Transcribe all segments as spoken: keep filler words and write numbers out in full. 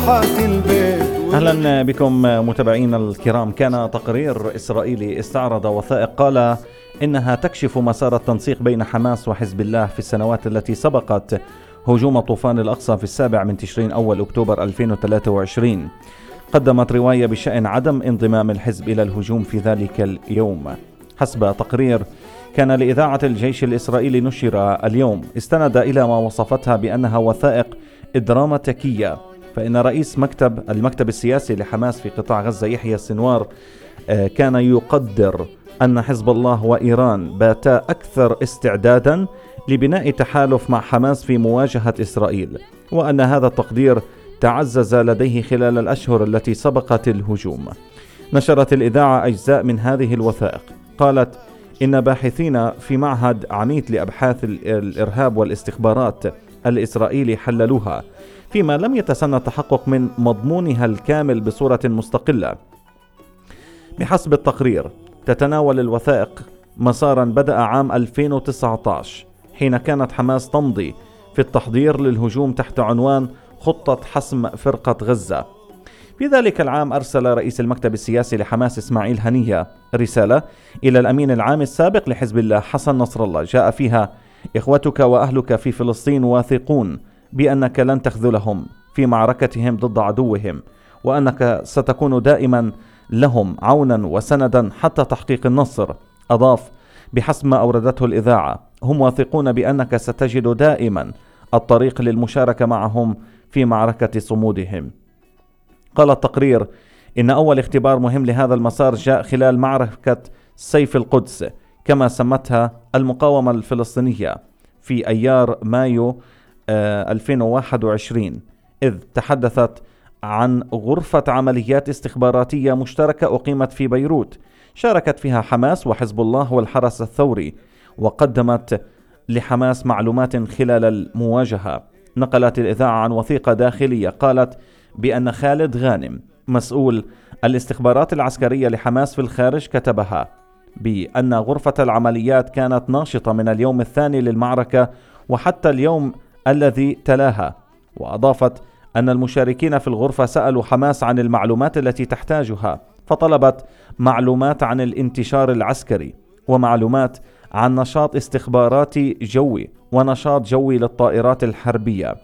راحت البيت. أهلا بكم متابعينا الكرام. كان تقرير إسرائيلي استعرض وثائق قال إنها تكشف مسار التنسيق بين حماس وحزب الله في السنوات التي سبقت هجوم طوفان الأقصى في السابع من تشرين أول أكتوبر ألفين وثلاثة وعشرين. قدمت رواية بشأن عدم انضمام الحزب إلى الهجوم في ذلك اليوم. حسب تقرير كان لإذاعة الجيش الإسرائيلي نشر اليوم استند إلى ما وصفتها بأنها وثائق دراماتيكية، فإن رئيس مكتب المكتب السياسي لحماس في قطاع غزة يحيى السنوار كان يقدر أن حزب الله وإيران باتا أكثر استعدادا لبناء تحالف مع حماس في مواجهة إسرائيل، وأن هذا التقدير تعزز لديه خلال الأشهر التي سبقت الهجوم. نشرت الإذاعة أجزاء من هذه الوثائق. قالت إن باحثين في معهد عميد لأبحاث الإرهاب والاستخبارات الإسرائيلي حللوها، فيما لم يتسنى التحقق من مضمونها الكامل بصورة مستقلة. بحسب التقرير تتناول الوثائق مسارا بدأ عام ألفين وتسعة عشر حين كانت حماس تمضي في التحضير للهجوم تحت عنوان خطة حسم فرقة غزة. في ذلك العام أرسل رئيس المكتب السياسي لحماس إسماعيل هنية رسالة إلى الأمين العام السابق لحزب الله حسن نصر الله جاء فيها: إخوتك وأهلك في فلسطين واثقون بأنك لن تخذلهم في معركتهم ضد عدوهم، وأنك ستكون دائما لهم عونا وسندا حتى تحقيق النصر. أضاف بحسب ما أوردته الإذاعة: هم واثقون بأنك ستجد دائما الطريق للمشاركة معهم في معركة صمودهم. قال التقرير إن أول اختبار مهم لهذا المسار جاء خلال معركة سيف القدس كما سمتها المقاومة الفلسطينية في أيار مايو ألفين وواحد وعشرين، إذ تحدثت عن غرفة عمليات استخباراتية مشتركة أقيمت في بيروت شاركت فيها حماس وحزب الله والحرس الثوري، وقدمت لحماس معلومات خلال المواجهة. نقلت الإذاعة عن وثيقة داخلية قالت بأن خالد غانم مسؤول الاستخبارات العسكرية لحماس في الخارج كتبها بأن غرفة العمليات كانت ناشطة من اليوم الثاني للمعركة وحتى اليوم الذي تلاها. وأضافت أن المشاركين في الغرفة سألوا حماس عن المعلومات التي تحتاجها، فطلبت معلومات عن الانتشار العسكري ومعلومات عن نشاط استخباراتي جوي ونشاط جوي للطائرات الحربية.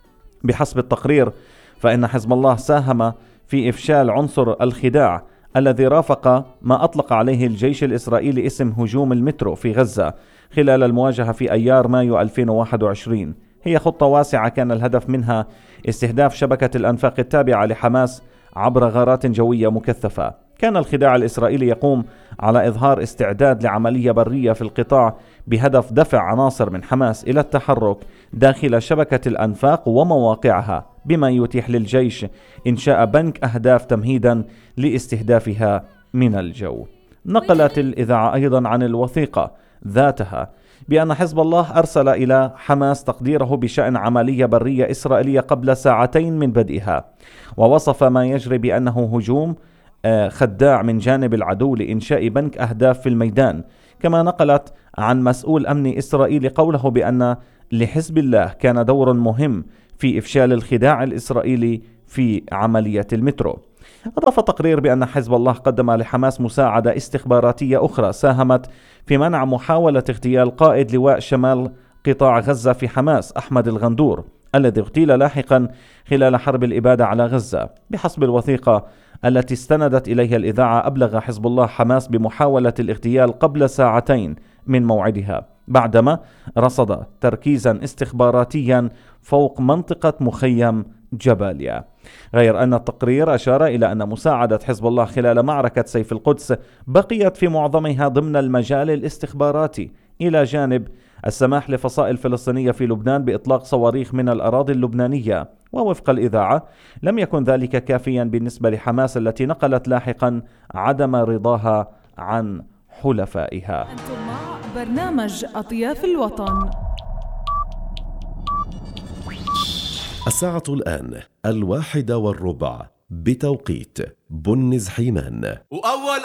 بحسب التقرير فإن حزب الله ساهم في إفشال عنصر الخداع الذي رافق ما أطلق عليه الجيش الإسرائيلي اسم هجوم المترو في غزة خلال المواجهة في أيار مايو ألفين وواحد وعشرين. هي خطة واسعة كان الهدف منها استهداف شبكة الأنفاق التابعة لحماس عبر غارات جوية مكثفة. كان الخداع الإسرائيلي يقوم على إظهار استعداد لعملية برية في القطاع بهدف دفع عناصر من حماس إلى التحرك داخل شبكة الأنفاق ومواقعها، بما يتيح للجيش إنشاء بنك أهداف تمهيدا لاستهدافها من الجو. نقلت الإذاعة أيضا عن الوثيقة ذاتها بأن حزب الله أرسل إلى حماس تقديره بشأن عملية برية إسرائيلية قبل ساعتين من بدئها، ووصف ما يجري بأنه هجوم خداع من جانب العدو لإنشاء بنك أهداف في الميدان. كما نقلت عن مسؤول أمني إسرائيلي قوله بأن لحزب الله كان دور مهم في إفشال الخداع الإسرائيلي في عملية المترو. أضاف التقرير بأن حزب الله قدم لحماس مساعدة استخباراتية أخرى ساهمت في منع محاولة اغتيال قائد لواء شمال قطاع غزة في حماس أحمد الغندور الذي اغتيل لاحقا خلال حرب الإبادة على غزة. بحسب الوثيقة التي استندت إليها الإذاعة أبلغ حزب الله حماس بمحاولة الاغتيال قبل ساعتين من موعدها بعدما رصد تركيزا استخباراتيا فوق منطقة مخيم جباليا. غير أن التقرير أشار إلى أن مساعدة حزب الله خلال معركة سيف القدس بقيت في معظمها ضمن المجال الاستخباراتي، إلى جانب السماح لفصائل فلسطينية في لبنان بإطلاق صواريخ من الأراضي اللبنانية. ووفق الإذاعة لم يكن ذلك كافيا بالنسبة لحماس التي نقلت لاحقا عدم رضاها عن حلفائها. أنتم مع برنامج أطياف الوطن. الساعة الآن الواحدة والربع بتوقيت بنز حيمان. وأول